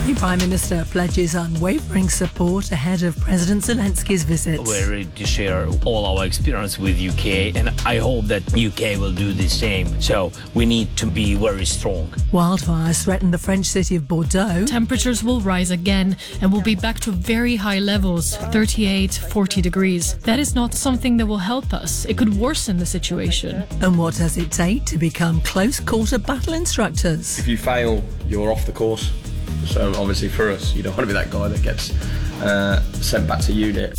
The Prime Minister pledges unwavering support ahead of President Zelensky's visit. We're ready to share all our experience with UK, and I hope that UK will do the same. So we need to be very strong. Wildfires threaten the French city of Bordeaux. Temperatures will rise again and will be back to very high levels, 38, 40 degrees. That is not something that will help us. It could worsen the situation. And what does it take to become close-quarter battle instructors? If you fail, you're off the course. So obviously for us, you don't want to be that guy that gets sent back to unit.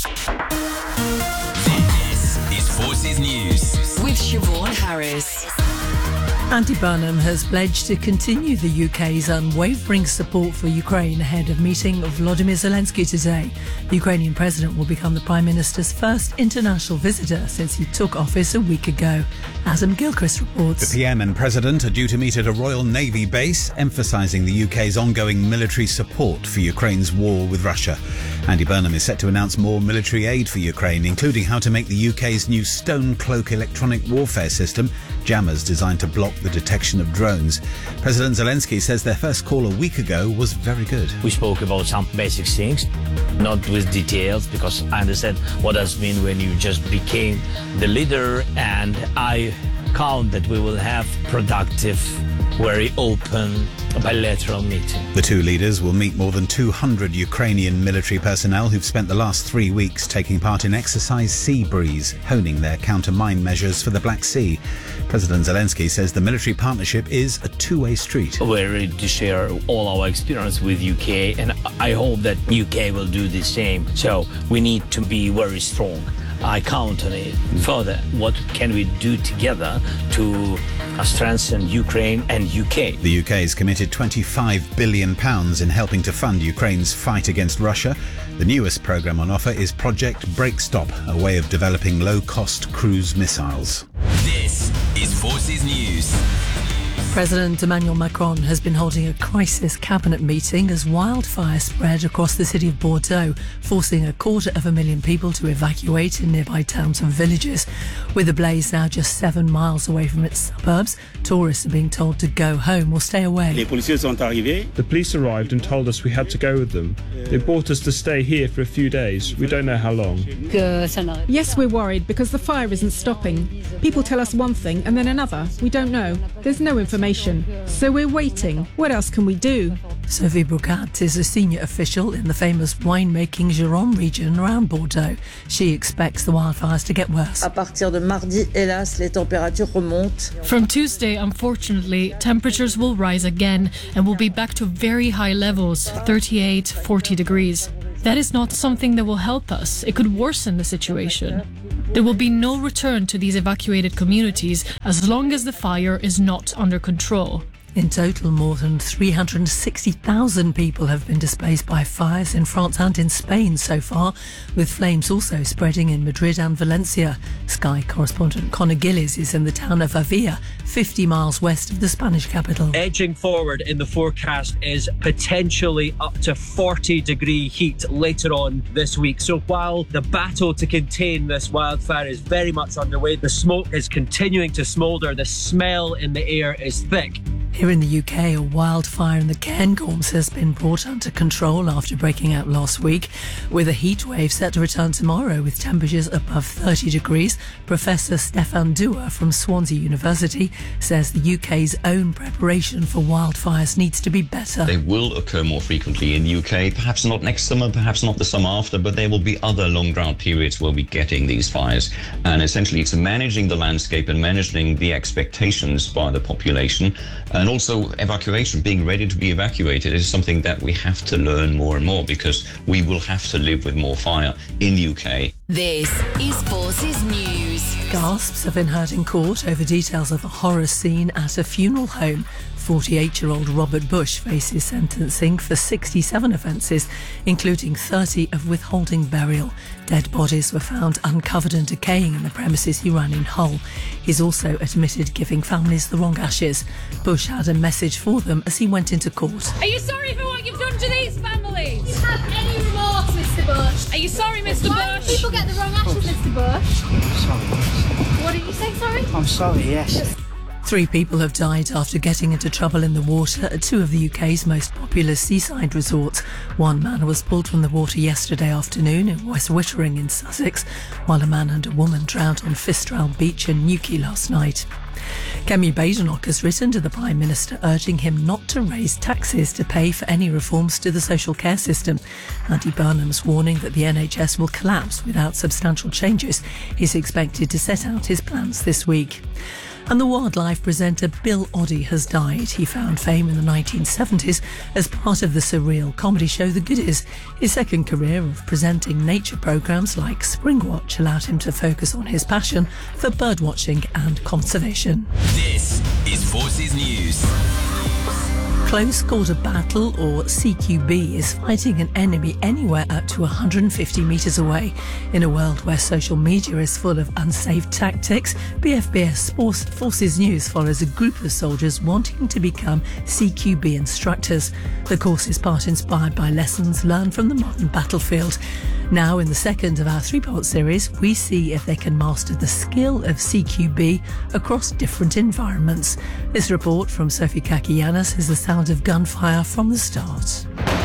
This is Forces News with Siobhan Harris. Andy Burnham has pledged to continue the UK's unwavering support for Ukraine ahead of meeting Volodymyr Zelensky today. The Ukrainian president will become the Prime Minister's first international visitor since he took office a week ago. Adam Gilchrist reports. The PM and President are due to meet at a Royal Navy base, emphasising the UK's ongoing military support for Ukraine's war with Russia. Andy Burnham is set to announce more military aid for Ukraine, including how to make the UK's new Stone Cloak electronic warfare system, jammers designed to block the detection of drones. President Zelensky says their first call a week ago was very good. We spoke about some basic things, not with details, because I understand what does mean when you just became the leader, and I count that we will have productive, very open bilateral meeting. The two leaders will meet more than 200 Ukrainian military personnel who've spent the last 3 weeks taking part in Exercise Sea Breeze, honing their counter-mine measures for the Black Sea. President Zelensky says the military partnership is a two-way street. We're ready to share all our experience with UK, and I hope that UK will do the same. So we need to be very strong. I count on it. Further, what can we do together to strengthen Ukraine and UK? The UK has committed £25 billion in helping to fund Ukraine's fight against Russia. The newest programme on offer is Project Breakstop, a way of developing low-cost cruise missiles. This is Forces News. President Emmanuel Macron has been holding a crisis cabinet meeting as wildfires spread across the city of Bordeaux, forcing 250,000 people to evacuate in nearby towns and villages. With the blaze now just 7 miles away from its suburbs, tourists are being told to go home or stay away. The police arrived and told us we had to go with them. They brought us to stay here for a few days. We don't know how long. Yes, we're worried because the fire isn't stopping. People tell us one thing and then another. We don't know. There's no information. So we're waiting. What else can we do? Sophie Brouquat is a senior official in the famous winemaking Gironde region around Bordeaux. She expects the wildfires to get worse. From Tuesday, unfortunately, temperatures will rise again and will be back to very high levels, 38, 40 degrees. That is not something that will help us. It could worsen the situation. There will be no return to these evacuated communities as long as the fire is not under control. In total, more than 360,000 people have been displaced by fires in France and in Spain so far, with flames also spreading in Madrid and Valencia. Sky correspondent Conor Gillies is in the town of Avia, 50 miles west of the Spanish capital. Edging forward in the forecast is potentially up to 40-degree heat later on this week. So while the battle to contain this wildfire is very much underway, the smoke is continuing to smoulder, the smell in the air is thick. Here in the UK, a wildfire in the Cairngorms has been brought under control after breaking out last week, with a heat wave set to return tomorrow with temperatures above 30 degrees. Professor Stefan Dewar from Swansea University says the UK's own preparation for wildfires needs to be better. They will occur more frequently in the UK, perhaps not next summer, perhaps not the summer after, but there will be other long drought periods where we're getting these fires. And essentially it's managing the landscape and managing the expectations by the population, and also evacuation, being ready to be evacuated, is something that we have to learn more and more, because we will have to live with more fire in the UK. This is Forces News. Gasps have been heard in court over details of a horror scene at a funeral home. 48-year-old Robert Bush faces sentencing for 67 offences, including 30 of withholding burial. Dead bodies were found uncovered and decaying in the premises he ran in Hull. He's also admitted giving families the wrong ashes. Bush had a message for them as he went into court. Are you sorry for what you've done to these families? Do you have any remorse, Mr. Bush? Are you sorry, Mr. Bush? Why do people get the wrong ashes, Mr. Bush? What did you say, sorry? I'm sorry, yes. 3 people have died after getting into trouble in the water at 2 of the UK's most popular seaside resorts. 1 man was pulled from the water yesterday afternoon in West Wittering in Sussex, while a man and a woman drowned on Fistral Beach in Newquay last night. Kemi Badenoch has written to the Prime Minister urging him not to raise taxes to pay for any reforms to the social care system. Andy Burnham's warning that the NHS will collapse without substantial changes. He's expected to set out his plans this week. And the wildlife presenter Bill Oddie has died. He found fame in the 1970s as part of the surreal comedy show The Goodies. His second career of presenting nature programmes like Springwatch allowed him to focus on his passion for birdwatching and conservation. This is Forces News. Close Quarter Battle, or CQB, is fighting an enemy anywhere up to 150 metres away. In a world where social media is full of unsafe tactics, BFBS Forces News follows a group of soldiers wanting to become CQB instructors. The course is part inspired by lessons learned from the modern battlefield. Now, in the second of our 3-part series, we see if they can master the skill of CQB across different environments. This report from Sophie Kakianis is the sound of gunfire from the start.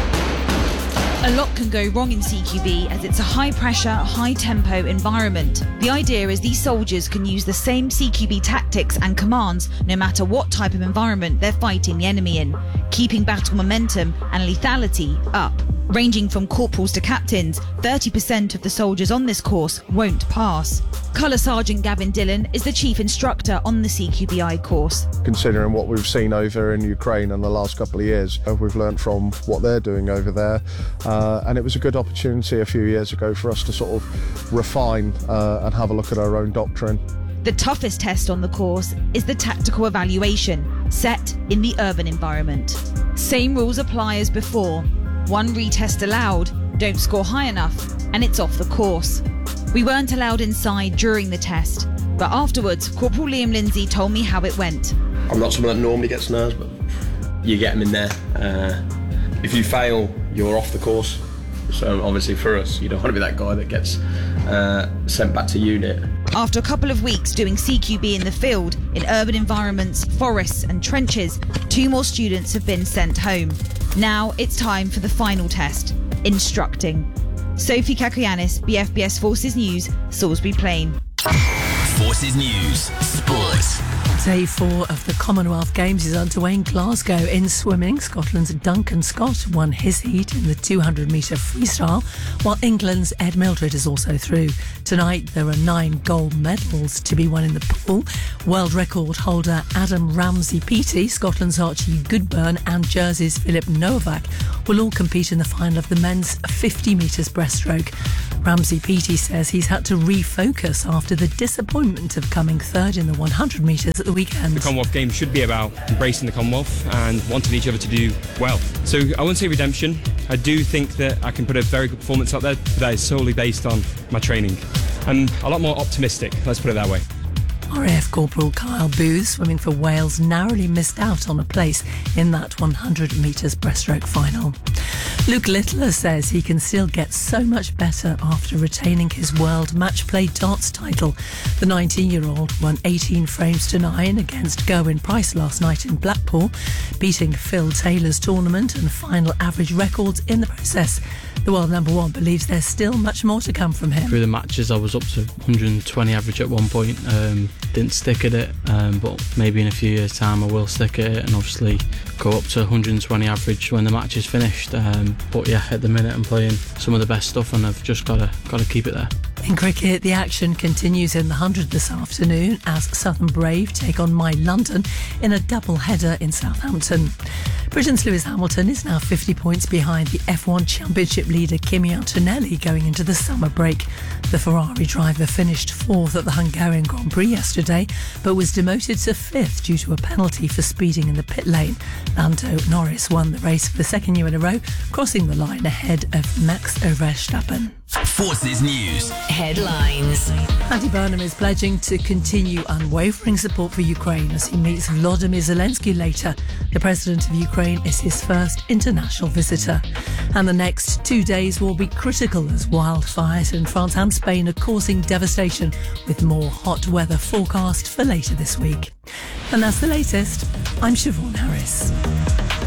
A lot can go wrong in CQB as it's a high-pressure, high-tempo environment. The idea is these soldiers can use the same CQB tactics and commands no matter what type of environment they're fighting the enemy in, keeping battle momentum and lethality up. Ranging from corporals to captains, 30% of the soldiers on this course won't pass. Colour Sergeant Gavin Dillon is the chief instructor on the CQBI course. Considering what we've seen over in Ukraine in the last couple of years, we've learnt from what they're doing over there, and it was a good opportunity a few years ago for us to sort of refine and have a look at our own doctrine. The toughest test on the course is the tactical evaluation, set in the urban environment. Same rules apply as before. 1 retest allowed, don't score high enough, and it's off the course. We weren't allowed inside during the test, but afterwards, Corporal Liam Lindsay told me how it went. I'm not someone that normally gets nerves, but you get them in there. If you fail, you're off the course. So obviously for us, you don't want to be that guy that gets sent back to unit. After a couple of weeks doing CQB in the field, in urban environments, forests and trenches, 2 more students have been sent home. Now it's time for the final test, instructing. Sophie Kakianis, BFBS Forces News, Salisbury Plain. Forces News, Sports. Day 4 of the Commonwealth Games is underway in Glasgow. In swimming, Scotland's Duncan Scott won his heat in the 200-metre freestyle, while England's Ed Mildred is also through. Tonight, there are 9 gold medals to be won in the pool. World record holder Adam Ramsey-Peaty, Scotland's Archie Goodburn and Jersey's Philip Novak will all compete in the final of the men's 50 metres breaststroke. Ramsey-Peaty says he's had to refocus after the disappointment of coming third in the 100 metres at the weekend. The Commonwealth Games should be about embracing the Commonwealth and wanting each other to do well. So I wouldn't say redemption. I do think that I can put a very good performance out there, but that is solely based on my training. I'm a lot more optimistic, let's put it that way. RAF Corporal Kyle Booth, swimming for Wales, narrowly missed out on a place in that 100 metres breaststroke final. Luke Littler says he can still get so much better after retaining his world match play darts title. The 19-year-old won 18 frames to 9 against Gerwyn Price last night in Blackpool, beating Phil Taylor's tournament and final average records in the process. The world number 1 believes there's still much more to come from him. Through the matches I was up to 120 average at one point. Didn't stick at it, but maybe in a few years' time I will stick at it and obviously go up to 120 average when the match is finished. But yeah, at the minute I'm playing some of the best stuff and I've just got to keep it there. In cricket, the action continues in the 100 this afternoon as Southern Brave take on My London in a double header in Southampton. Britain's Lewis Hamilton is now 50 points behind the F1 Championship leader Kimi Antonelli going into the summer break. The Ferrari driver finished 4th at the Hungarian Grand Prix yesterday, but was demoted to 5th due to a penalty for speeding in the pit lane. Lando Norris won the race for the second year in a row, crossing the line ahead of Max Verstappen. Forces News. Headlines. Andy Burnham is pledging to continue unwavering support for Ukraine as he meets Volodymyr Zelensky later. The president of Ukraine is his first international visitor. And the next 2 days will be critical as wildfires in France and Spain are causing devastation, with more hot weather forecast for later this week. And that's the latest. I'm Siobhan Harris.